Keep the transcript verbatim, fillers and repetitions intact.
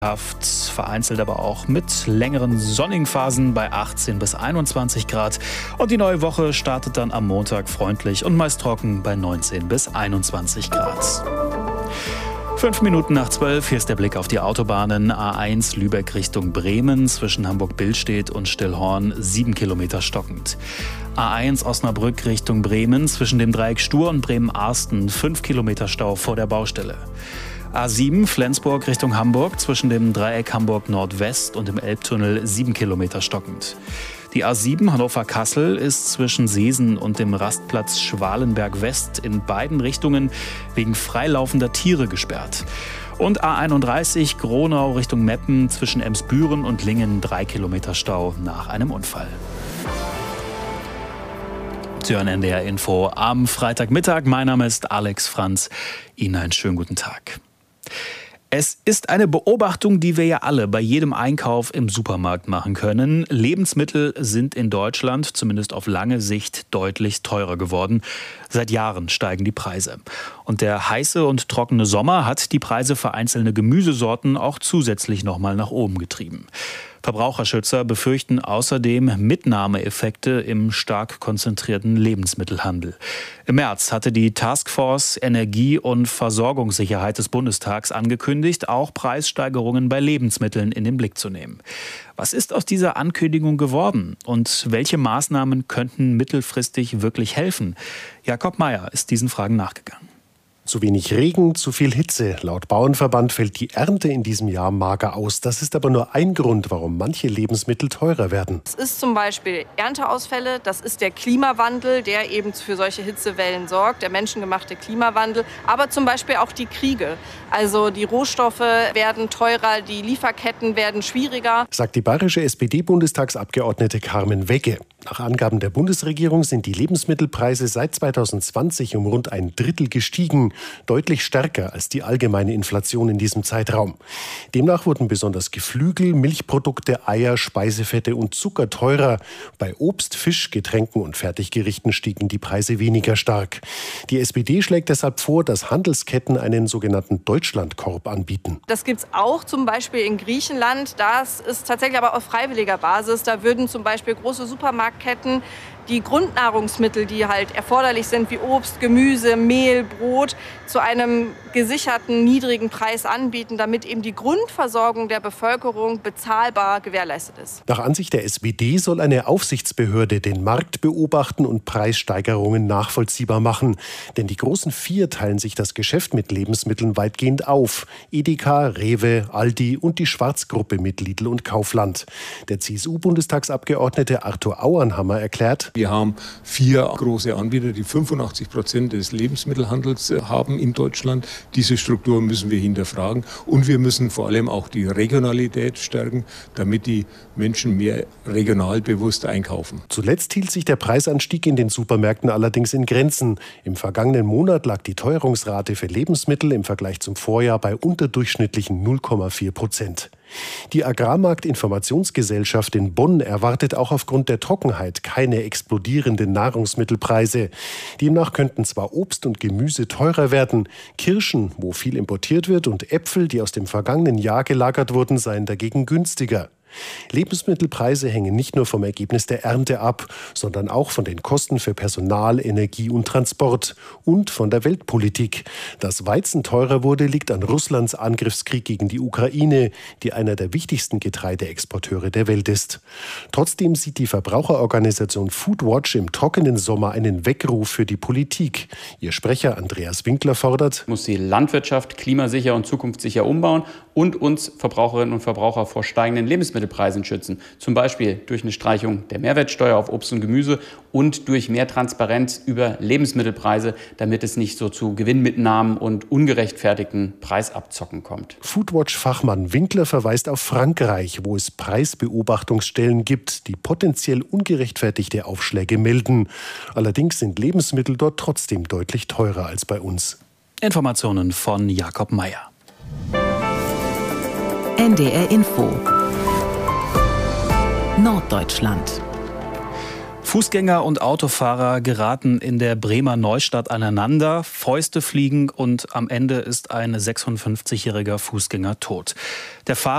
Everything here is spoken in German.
Vereinzelt aber auch mit längeren sonnigen Phasen bei achtzehn bis einundzwanzig Grad. Und die neue Woche startet dann am Montag freundlich und meist trocken bei neunzehn bis einundzwanzig Grad. Fünf Minuten nach zwölf, hier ist der Blick auf die Autobahnen. A eins Lübeck Richtung Bremen, zwischen Hamburg-Billstedt und Stillhorn, sieben Kilometer stockend. A eins Osnabrück Richtung Bremen, zwischen dem Dreieck Stur und Bremen-Arsten, fünf Kilometer Stau vor der Baustelle. A sieben Flensburg Richtung Hamburg, zwischen dem Dreieck Hamburg Nordwest und dem Elbtunnel, sieben Kilometer stockend. Die A sieben Hannover-Kassel ist zwischen Seesen und dem Rastplatz Schwalenberg West in beiden Richtungen wegen freilaufender Tiere gesperrt. Und A einunddreißig Gronau Richtung Meppen, zwischen Emsbüren und Lingen, drei Kilometer Stau nach einem Unfall. Sie hören N D R Info am Freitagmittag. Mein Name ist Alex Franz. Ihnen einen schönen guten Tag. Es ist eine Beobachtung, die wir ja alle bei jedem Einkauf im Supermarkt machen können. Lebensmittel sind in Deutschland, zumindest auf lange Sicht, deutlich teurer geworden. Seit Jahren steigen die Preise. Und der heiße und trockene Sommer hat die Preise für einzelne Gemüsesorten auch zusätzlich nochmal nach oben getrieben. Verbraucherschützer befürchten außerdem Mitnahmeeffekte im stark konzentrierten Lebensmittelhandel. Im März hatte die Taskforce Energie- und Versorgungssicherheit des Bundestags angekündigt, auch Preissteigerungen bei Lebensmitteln in den Blick zu nehmen. Was ist aus dieser Ankündigung geworden und welche Maßnahmen könnten mittelfristig wirklich helfen? Jakob Mayer ist diesen Fragen nachgegangen. Zu wenig Regen, zu viel Hitze. Laut Bauernverband fällt die Ernte in diesem Jahr mager aus. Das ist aber nur ein Grund, warum manche Lebensmittel teurer werden. Es ist zum Beispiel Ernteausfälle, das ist der Klimawandel, der eben für solche Hitzewellen sorgt, der menschengemachte Klimawandel, aber zum Beispiel auch die Kriege. Also die Rohstoffe werden teurer, die Lieferketten werden schwieriger. Sagt die bayerische S P D-Bundestagsabgeordnete Carmen Wegge. Nach Angaben der Bundesregierung sind die Lebensmittelpreise seit zweitausendzwanzig um rund ein Drittel gestiegen, deutlich stärker als die allgemeine Inflation in diesem Zeitraum. Demnach wurden besonders Geflügel, Milchprodukte, Eier, Speisefette und Zucker teurer. Bei Obst, Fisch, Getränken und Fertiggerichten stiegen die Preise weniger stark. Die S P D schlägt deshalb vor, dass Handelsketten einen sogenannten Deutschlandkorb anbieten. Das gibt es auch zum Beispiel in Griechenland. Das ist tatsächlich aber auf freiwilliger Basis. Da würden zum Beispiel große Supermarktketten die Grundnahrungsmittel, die halt erforderlich sind, wie Obst, Gemüse, Mehl, Brot, zu einem gesicherten, niedrigen Preis anbieten, damit eben die Grundversorgung der Bevölkerung bezahlbar gewährleistet ist. Nach Ansicht der S P D soll eine Aufsichtsbehörde den Markt beobachten und Preissteigerungen nachvollziehbar machen. Denn die großen Vier teilen sich das Geschäft mit Lebensmitteln weitgehend auf. Edeka, Rewe, Aldi und die Schwarzgruppe mit Lidl und Kaufland. Der C S U-Bundestagsabgeordnete Arthur Auernhammer erklärt: Wir haben vier große Anbieter, die fünfundachtzig Prozent des Lebensmittelhandels haben in Deutschland. Diese Struktur müssen wir hinterfragen und wir müssen vor allem auch die Regionalität stärken, damit die Menschen mehr regional bewusst einkaufen. Zuletzt hielt sich der Preisanstieg in den Supermärkten allerdings in Grenzen. Im vergangenen Monat lag die Teuerungsrate für Lebensmittel im Vergleich zum Vorjahr bei unterdurchschnittlichen null Komma vier Prozent. Die Agrarmarkt-Informationsgesellschaft in Bonn erwartet auch aufgrund der Trockenheit keine explodierenden Nahrungsmittelpreise. Demnach könnten zwar Obst und Gemüse teurer werden, Kirschen, wo viel importiert wird, und Äpfel, die aus dem vergangenen Jahr gelagert wurden, seien dagegen günstiger. Lebensmittelpreise hängen nicht nur vom Ergebnis der Ernte ab, sondern auch von den Kosten für Personal, Energie und Transport und von der Weltpolitik. Dass Weizen teurer wurde, liegt an Russlands Angriffskrieg gegen die Ukraine, die einer der wichtigsten Getreideexporteure der Welt ist. Trotzdem sieht die Verbraucherorganisation Foodwatch im trockenen Sommer einen Weckruf für die Politik. Ihr Sprecher Andreas Winkler fordert: Muss die Landwirtschaft klimasicher und zukunftssicher umbauen und uns Verbraucherinnen und Verbraucher vor steigenden Lebensmittelpreisen schützen. Zum Beispiel durch eine Streichung der Mehrwertsteuer auf Obst und Gemüse und durch mehr Transparenz über Lebensmittelpreise, damit es nicht so zu Gewinnmitnahmen und ungerechtfertigten Preisabzocken kommt. Foodwatch-Fachmann Winkler verweist auf Frankreich, wo es Preisbeobachtungsstellen gibt, die potenziell ungerechtfertigte Aufschläge melden. Allerdings sind Lebensmittel dort trotzdem deutlich teurer als bei uns. Informationen von Jakob Mayer. N D R Info Norddeutschland. Fußgänger und Autofahrer geraten in der Bremer Neustadt aneinander, Fäuste fliegen und am Ende ist ein sechsundfünfzigjähriger Fußgänger tot. Der Fahrer